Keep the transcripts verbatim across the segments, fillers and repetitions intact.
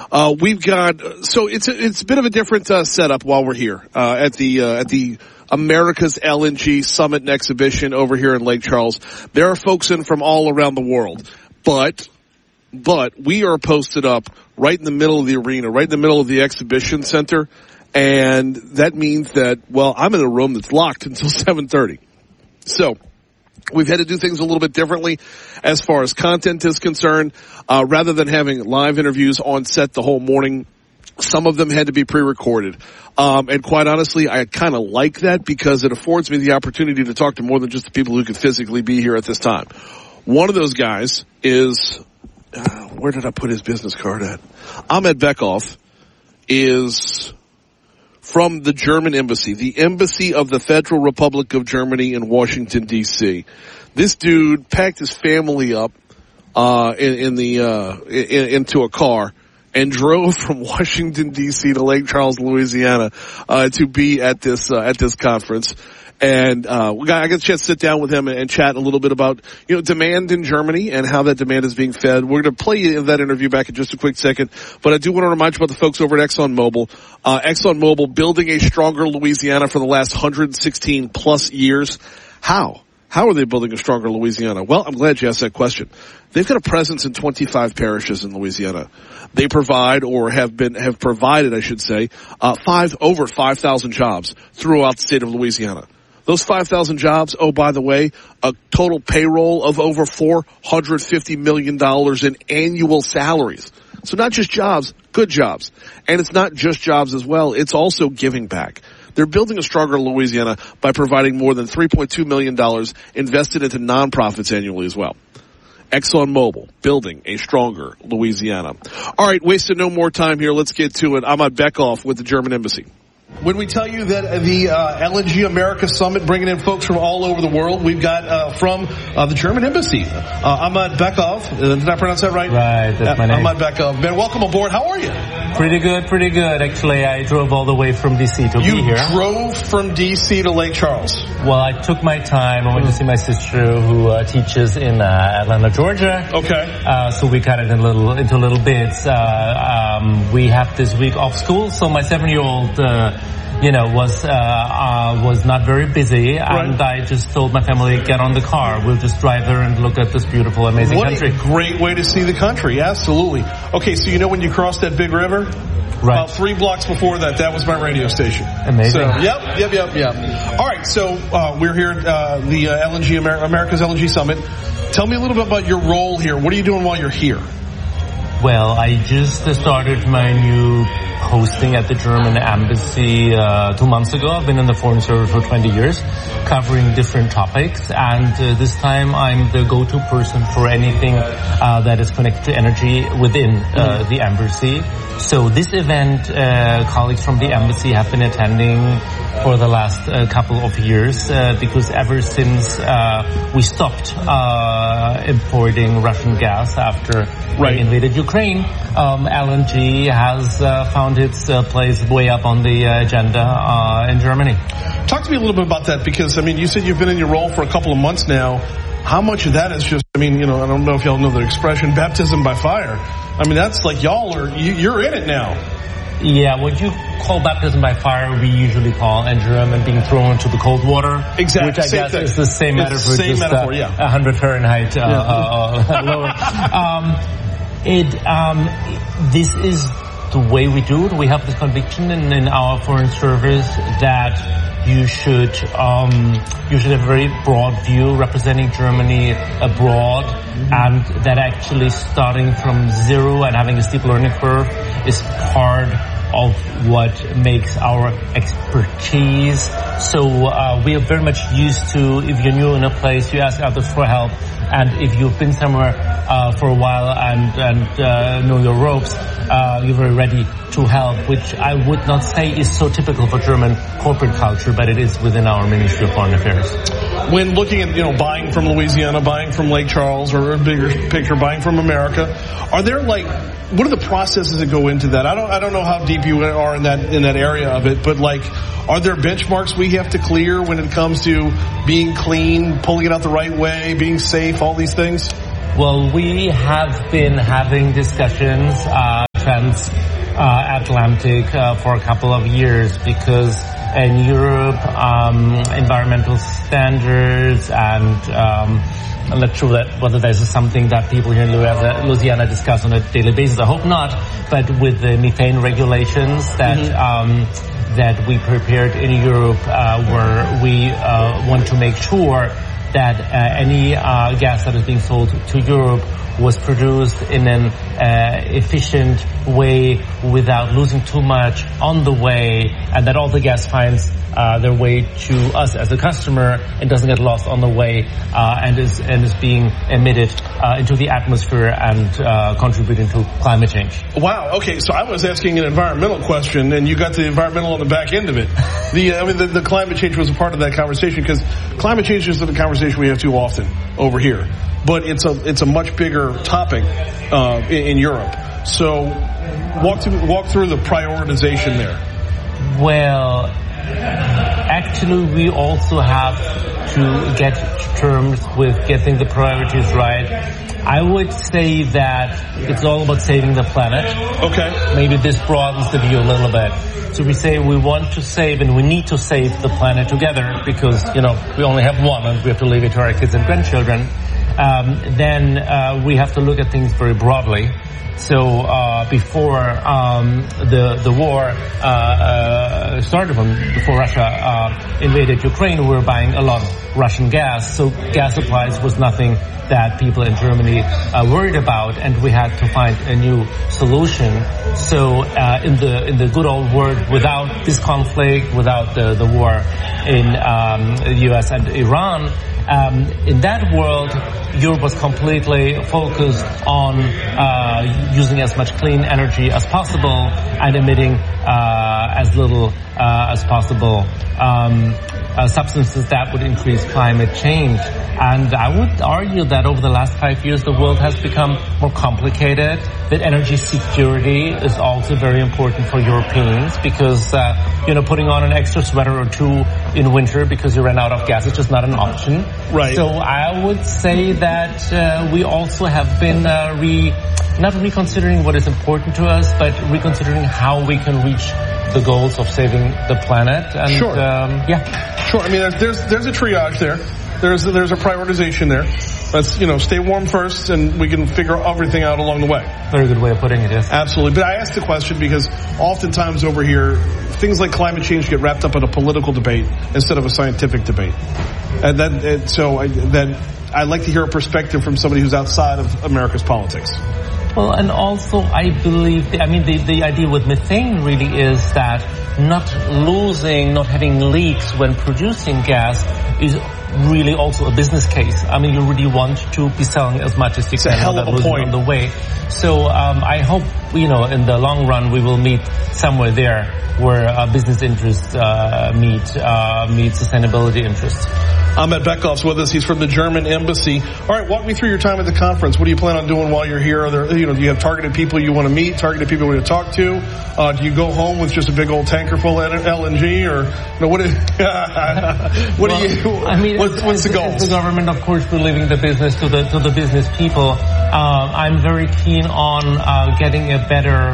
Uh, we've got, so it's a, it's a bit of a different uh, setup while we're here uh, at the uh, at the America's L N G Summit and Exhibition over here in Lake Charles. There are folks in from all around the world, but but we are posted up right in the middle of the arena, right in the middle of the exhibition center, and that means that, well, I'm in a room that's locked until seven thirty. So we've had to do things a little bit differently as far as content is concerned. Uh, rather than having live interviews on set the whole morning, some of them had to be pre-recorded. Um, and quite honestly, I kind of like that because it affords me the opportunity to talk to more than just the people who could physically be here at this time. One of those guys is, uh, where did I put his business card at? Ahmed Bekov is from the German embassy, the embassy of the Federal Republic of Germany in Washington, D C. This dude packed his family up uh in, in the uh in, into a car and drove from Washington, D C to Lake Charles, Louisiana uh to be at this uh, at this conference. And uh we got, I got a chance to sit down with him and, and chat a little bit about, you know, demand in Germany and how that demand is being fed. We're going to play that interview back in just a quick second, but I do want to remind you about the folks over at ExxonMobil. Uh ExxonMobil building a stronger Louisiana for the last one hundred sixteen plus years. How? How are they building a stronger Louisiana? Well, I'm glad you asked that question. They've got a presence in twenty-five parishes in Louisiana. They provide, or have been, have provided, I should say, uh, five, over five thousand jobs throughout the state of Louisiana. Those five thousand jobs, oh, by the way, a total payroll of over four hundred fifty million dollars in annual salaries. So not just jobs, good jobs. And it's not just jobs as well, it's also giving back. They're building a stronger Louisiana by providing more than three point two million dollars invested into nonprofits annually as well. ExxonMobil, building a stronger Louisiana. All right, wasting no more time here. Let's get to it. Ahmed Bekov with the German Embassy. When we tell you that the uh, L N G America Summit, bringing in folks from all over the world, we've got uh, from uh, the German Embassy, uh, Ahmed Bekov. Uh, did I pronounce that right? Right, that's my name. Ahmed Bekov. Ben, welcome aboard. How are you? Pretty good, pretty good. Actually, I drove all the way from D C to you be here. You drove from D C to Lake Charles? Well, I took my time. I went to see my sister who uh, teaches in uh, Atlanta, Georgia. Okay. Uh, so we cut it in little, into little bits. Uh, um, we have this week off school, so my seven-year-old... Uh, you know, was uh, uh was not very busy, and right. I just told my family, get on the car. We'll just drive there and look at this beautiful, amazing what country. What a great way to see the country, absolutely. Okay, so you know when you cross that big river? Right. About three blocks before that, that was my radio station. Amazing. So, yep, yep, yep, yep. All right, so uh we're here at uh, the uh, L N G, Amer- America's L N G Summit. Tell me a little bit about your role here. What are you doing while you're here? Well, I just started my new posting at the German Embassy uh, two months ago. I've been in the Foreign Service for twenty years, covering different topics, and uh, this time I'm the go-to person for anything uh, that is connected to energy within uh, the embassy. So this event, uh, colleagues from the embassy have been attending for the last uh, couple of years uh, because ever since uh, we stopped uh, importing Russian gas after right. they invaded Ukraine, um, L N G has uh, found its uh, place way up on the uh, agenda uh, in Germany. Talk to me a little bit about that because, I mean, you said you've been in your role for a couple of months now. How much of that is just, I mean, you know, I don't know if y'all know the expression, baptism by fire. I mean, that's like y'all are, you, you're in it now. Yeah, what you call baptism by fire, we usually call in German being thrown into the cold water. Exactly. Which I same guess thing. is the same it's metaphor, same just metaphor, uh, yeah. one hundred Fahrenheit uh, yeah. uh, lower. Um, it, um, this is the way we do it. We have this conviction in, in our foreign service that you should um, you should have a very broad view representing Germany abroad, mm-hmm. and that actually starting from zero and having a steep learning curve is part of what makes our expertise. So uh, we are very much used to, if you're new in a place, you ask others for help, and if you've been somewhere uh, for a while and and uh, know your ropes, uh, you're very ready to help, which I would not say is so typical for German corporate culture, but it is within our Ministry of Foreign Affairs. When looking at, you know, buying from Louisiana, buying from Lake Charles, or a bigger picture, buying from America, are there like, what are the processes that go into that? I don't, I don't know how deep you are in that, in that area of it, but like, are there benchmarks we have to clear when it comes to being clean, pulling it out the right way, being safe, all these things? Well, we have been having discussions, uh, transatlantic uh, for a couple of years, because in Europe, um, environmental standards and um, I'm not sure that whether this is something that people here in Louisiana discuss on a daily basis. I hope not. But with the methane regulations that mm-hmm. um, that we prepared in Europe, uh, where we uh, want to make sure that uh, any uh, gas that is being sold to Europe was produced in an uh, efficient way without losing too much on the way, and that all the gas finds uh, their way to us as a customer and doesn't get lost on the way, uh, and is and is being emitted uh, into the atmosphere and uh, contributing to climate change. Wow. Okay. So I was asking an environmental question, and you got the environmental on the back end of it. The I mean, the, the climate change was a part of that conversation, because climate change isn't a conversation we have too often over here. But it's a it's a much bigger topic uh, in, in Europe. So walk through walk through the prioritization there. Well, actually, we also have to get to terms with getting the priorities right. I would say that it's all about saving the planet. Okay. Maybe this broadens the view a little bit. So we say we want to save and we need to save the planet together, because, you know, we only have one and we have to leave it to our kids and grandchildren. Um, then uh, we have to look at things very broadly. So uh, before um, the the war uh, uh, started, when, before Russia uh, invaded Ukraine, we were buying a lot of Russian gas. So gas supplies was nothing that people in Germany uh, worried about, and we had to find a new solution. So uh, in the in the good old world, without this conflict, without the the war in um, the U S and Iran. Um, in that world, Europe was completely focused on uh, using as much clean energy as possible and emitting uh, as little uh, as possible um, uh, substances that would increase climate change. And I would argue that over the last five years, the world has become more complicated, that energy security is also very important for Europeans, because, uh, you know, putting on an extra sweater or two in winter because you ran out of gas is just not an option. Right. So I would say that uh, we also have been uh, re, not reconsidering what is important to us, but reconsidering how we can reach the goals of saving the planet. And, sure. Um, yeah. Sure. I mean, there's there's a triage there. There's there's a prioritization there. Let's, you know, stay warm first, and we can figure everything out along the way. Very good way of putting it, yes. Absolutely. But I asked the question because oftentimes over here, things like climate change get wrapped up in a political debate instead of a scientific debate. And that, and so I, then I'd like to hear a perspective from somebody who's outside of America's politics. Well, and also I believe, I mean, the, the idea with methane really is that not losing, not having leaks when producing gas is really also a business case. I mean, you really want to be selling as much as you it's can a hell of a point. On the way. So um, I hope, you know, in the long run we will meet somewhere there where uh, business interests uh, meet uh, meet sustainability interests. Ahmet Beckhoff's with us. He's from the German embassy. All right, walk me through your time at the conference. What do you plan on doing while you're here? Are there, you know, do you have targeted people you want to meet, targeted people you want to talk to? Uh, do you go home with just a big old tanker full of L N G, or you know, what? Is, what well, do you? I mean, what's, what's the goal? The government, of course, believing the business to the to the business people. Uh, I'm very keen on uh, getting a better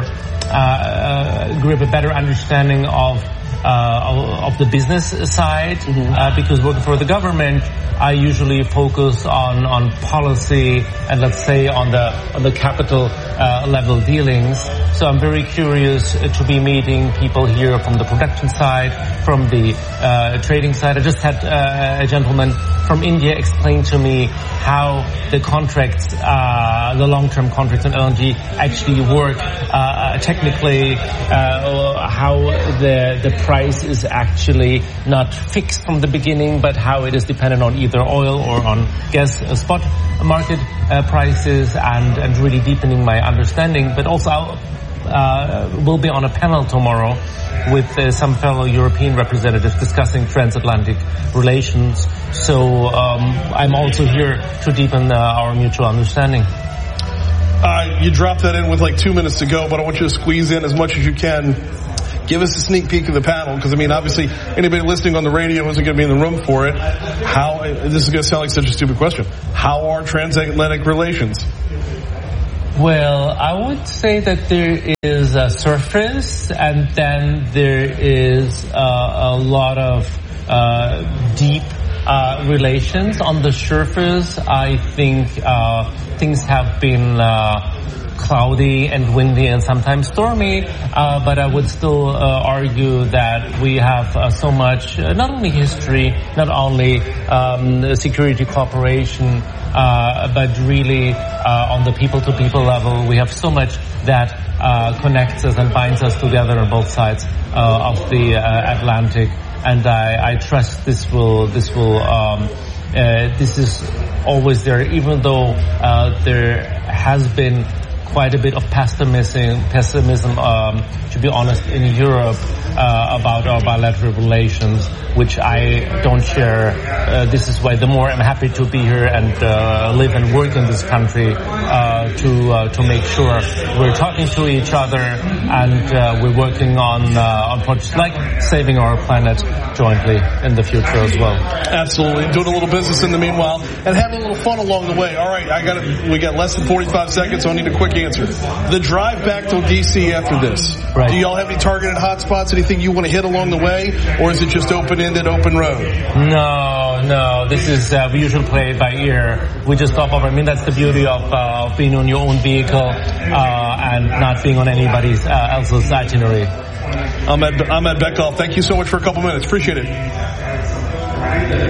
uh, grip, a better understanding of. Uh, of the business side, mm-hmm. uh, because working for the government, I usually focus on, on policy and let's say on the on the capital uh, level dealings. So I'm very curious to be meeting people here from the production side, from the uh, trading side. I just had uh, a gentleman from India explain to me how the contracts, uh, the long-term contracts in L N G actually work uh, technically, uh, how the the price is actually not fixed from the beginning, but how it is dependent on either oil or on gas uh, spot market uh, prices, and, and really deepening my understanding. But also I'll, uh, we'll be on a panel tomorrow with uh, some fellow European representatives discussing transatlantic relations. So um, I'm also here to deepen uh, our mutual understanding. Uh, you dropped that in with like two minutes to go, but I want you to squeeze in as much as you can. Give us a sneak peek of the panel, because I mean, obviously, anybody listening on the radio isn't going to be in the room for it. How, this is going to sound like such a stupid question. How are transatlantic relations? Well, I would say that there is a surface, and then there is uh, a lot of uh, deep uh, relations. On the surface, I think uh, things have been uh, cloudy and windy and sometimes stormy, uh, but I would still uh, argue that we have uh, so much, uh, not only history, not only um, security cooperation, uh, but really uh, on the people-to-people level, we have so much that uh, connects us and binds us together on both sides uh, of the uh, Atlantic, and I, I trust this will, this will, um, uh, this is always there, even though uh, there has been quite a bit of pessimism, pessimism, um, to be honest, in Europe uh, about our bilateral relations, which I don't share. Uh, this is why the more I'm happy to be here and uh, live and work in this country uh, to uh, to make sure we're talking to each other and uh, we're working on uh, on projects like saving our planet jointly in the future as well. Absolutely, doing a little business in the meanwhile and having a little fun along the way. All right, I got it. We got less than forty-five seconds, so I need a quick answer. The drive back to D C after this. Right. Do y'all have any targeted hotspots? Anything you want to hit along the way, or is it just open-ended, open road? No, no. This is uh, we usually play it by ear. We just stop over. I mean, that's the beauty of, uh, of being on your own vehicle uh, and not being on anybody's uh, else's itinerary. I'm at I'm at Beckhoff. Thank you so much for a couple minutes. Appreciate it.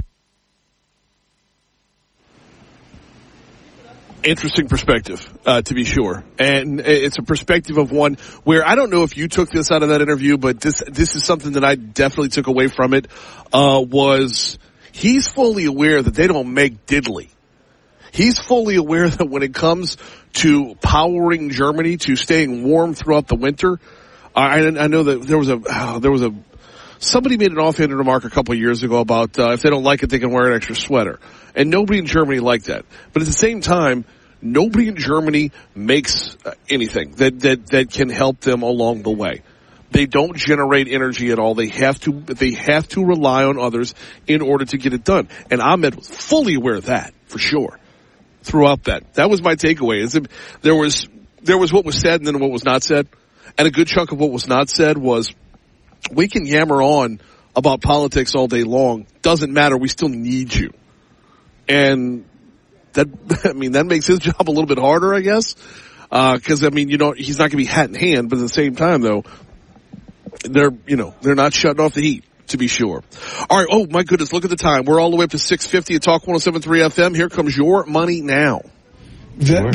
Interesting perspective, uh, to be sure. And it's a perspective of one where I don't know if you took this out of that interview, but this, this is something that I definitely took away from it, uh, was he's fully aware that they don't make diddly. He's fully aware that when it comes to powering Germany to staying warm throughout the winter, I, I know that there was a, oh, there was a, somebody made an offhanded remark a couple of years ago about, uh, if they don't like it, they can wear an extra sweater. And nobody in Germany liked that. But at the same time, nobody in Germany makes anything that, that, that can help them along the way. They don't generate energy at all. They have to, they have to rely on others in order to get it done. And Ahmed was fully aware of that, for sure, throughout that. That was my takeaway. Is that there was, there was what was said and then what was not said. And a good chunk of what was not said was, we can yammer on about politics all day long. Doesn't matter. We still need you. And that, I mean, that makes his job a little bit harder, I guess. Uh, cause I mean, you know, he's not gonna be hat in hand, but at the same time though, they're, you know, they're not shutting off the heat, to be sure. Alright, oh my goodness, look at the time. We're all the way up to six fifty at Talk one oh seven point three F M. Here comes your money now. Sure.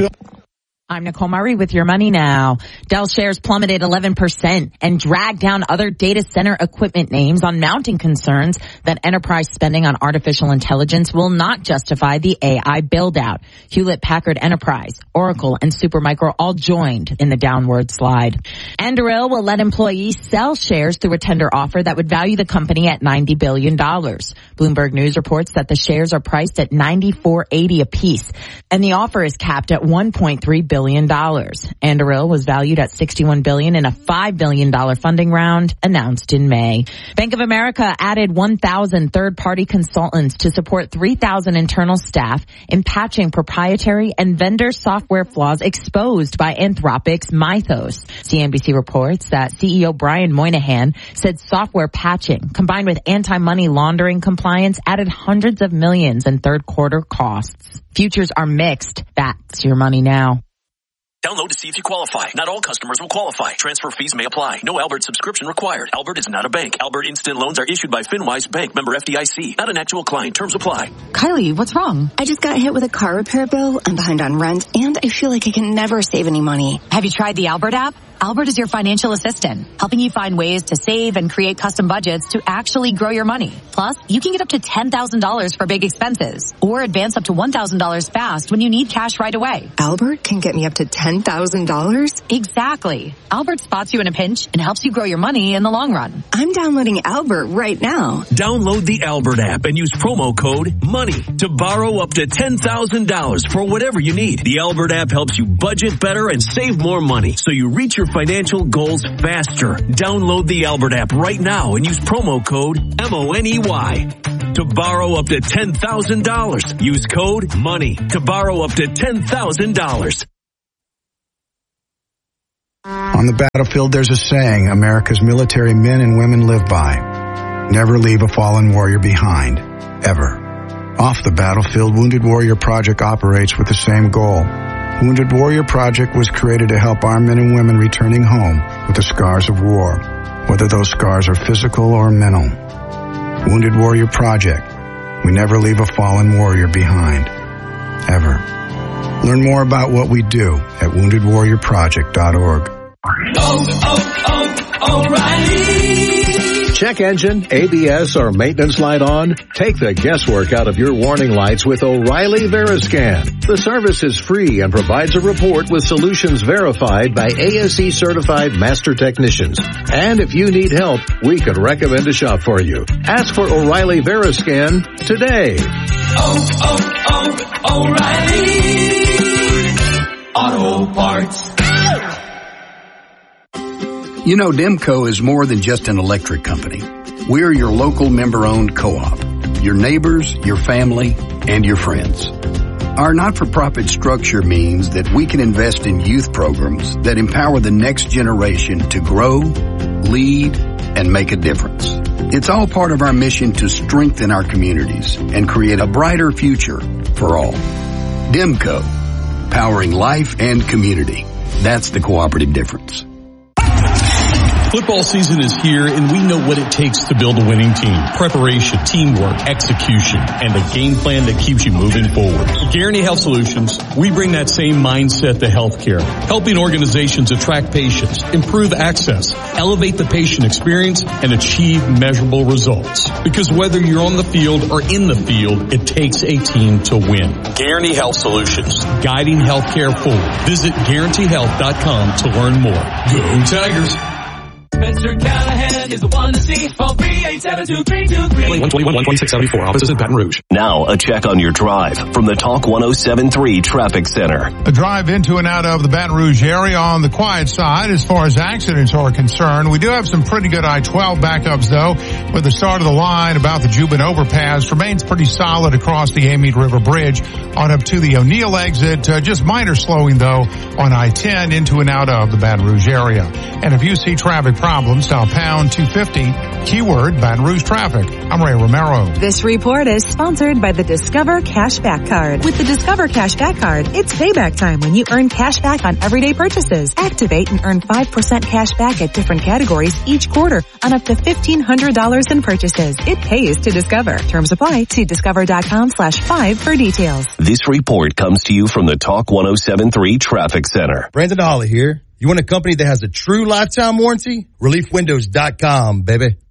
I'm Nicole Murray with your money now. Dell shares plummeted eleven percent and dragged down other data center equipment names on mounting concerns that enterprise spending on artificial intelligence will not justify the A I build-out. Hewlett-Packard Enterprise, Oracle, and Supermicro all joined in the downward slide. Anduril will let employees sell shares through a tender offer that would value the company at ninety billion dollars. Bloomberg News reports that the shares are priced at ninety-four eighty apiece, and the offer is capped at one point three billion dollars. Anduril was valued at sixty-one billion dollars in a five billion dollars funding round announced in May. Bank of America added one thousand third-party consultants to support three thousand internal staff in patching proprietary and vendor software flaws exposed by Anthropic's Mythos. C N B C reports that C E O Brian Moynihan said software patching combined with anti-money laundering compliance added hundreds of millions in third quarter costs. Futures are mixed. That's your money now. Download to see if you qualify. Not all customers will qualify. Transfer fees may apply. No Albert subscription required. Albert is not a bank. Albert Instant Loans are issued by FinWise Bank, member F D I C. Not an actual client. Terms apply. Kylie, what's wrong? I just got hit with a car repair bill. I'm behind on rent, and I feel like I can never save any money. Have you tried the Albert app? Albert is your financial assistant, helping you find ways to save and create custom budgets to actually grow your money. Plus, you can get up to ten thousand dollars for big expenses or advance up to one thousand dollars fast when you need cash right away. Albert can get me up to ten thousand dollars? Exactly. Albert spots you in a pinch and helps you grow your money in the long run. I'm downloading Albert right now. Download the Albert app and use promo code MONEY to borrow up to ten thousand dollars for whatever you need. The Albert app helps you budget better and save more money so you reach your financial goals faster. Download the Albert app right now and use promo code M O N E Y to borrow up to ten thousand dollars. Use code MONEY to borrow up to ten thousand dollars. On the battlefield, there's a saying America's military men and women live by. Never leave a fallen warrior behind. Ever. Off the battlefield, Wounded Warrior Project operates with the same goal. Wounded Warrior Project was created to help our men and women returning home with the scars of war, whether those scars are physical or mental. Wounded Warrior Project. We never leave a fallen warrior behind. Ever. Learn more about what we do at wounded warrior project dot org. Oh, oh, oh, O'Reilly. Check engine, A B S, or maintenance light on? Take the guesswork out of your warning lights with O'Reilly Veriscan. The service is free and provides a report with solutions verified by A S E certified master technicians. And if you need help, we can recommend a shop for you. Ask for O'Reilly Veriscan today. Oh, oh, oh, O'Reilly Auto Parts. You know, Demco is more than just an electric company. We're your local member-owned co-op, your neighbors, your family, and your friends. Our not-for-profit structure means that we can invest in youth programs that empower the next generation to grow, lead, and make a difference. It's all part of our mission to strengthen our communities and create a brighter future for all. Demco, powering life and community. That's the cooperative difference. Football season is here, and we know what it takes to build a winning team. Preparation, teamwork, execution, and a game plan that keeps you moving forward. At Guarantee Health Solutions, we bring that same mindset to healthcare, helping organizations attract patients, improve access, elevate the patient experience, and achieve measurable results. Because whether you're on the field or in the field, it takes a team to win. Guarantee Health Solutions, guiding healthcare forward. Visit guarantee health dot com to learn more. Go Tigers! Spencer Callahan is the one to see. Call three eight seven two three two three. one twenty-one, one twenty-six seventy-four. Offices in Baton Rouge. Now, a check on your drive from the Talk one oh seven point three Traffic Center. A drive into and out of the Baton Rouge area on the quiet side as far as accidents are concerned. We do have some pretty good I twelve backups, though, with the start of the line about the Jubin overpass remains pretty solid across the Amite River Bridge on up to the O'Neill exit. Uh, just minor slowing, though, on I ten into and out of the Baton Rouge area. And if you see traffic problems, dial pound two fifty, keyword Baton Rouge traffic. I'm Ray Romero. This report is sponsored by the Discover Cashback Card. With the Discover Cashback Card, it's payback time when you earn cash back on everyday purchases. Activate and earn five percent cash back at different categories each quarter on up to fifteen hundred dollars in purchases. It pays to Discover. Terms apply. See discover.com slash five for details. This report comes to you from the Talk one oh seven point three Traffic Center. Brandon Holly here. You want a company that has a true lifetime warranty? relief windows dot com, baby.